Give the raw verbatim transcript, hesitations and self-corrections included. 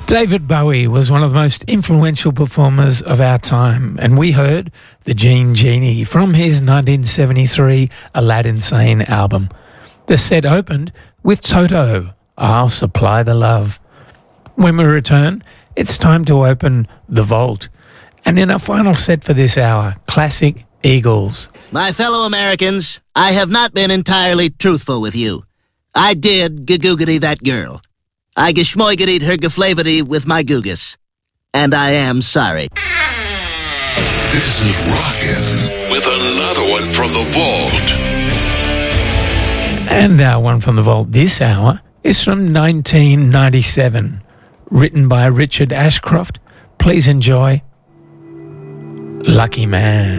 David Bowie was one of the most influential performers of our time, and we heard the Gene Genie from his nineteen seventy-three Aladdin Sane album. The set opened with Toto, I'll Supply the Love. When we return, it's time to open The Vault. And in our final set for this hour, classic Eagles. My fellow Americans, I have not been entirely truthful with you. I did gagoogity that girl. I geschmoigitied her geflavity with my googus. And I am sorry. This is Rockin' with another one from the Vault. And our one from the Vault this hour is from nineteen ninety-seven, written by Richard Ashcroft. Please enjoy Lucky Man.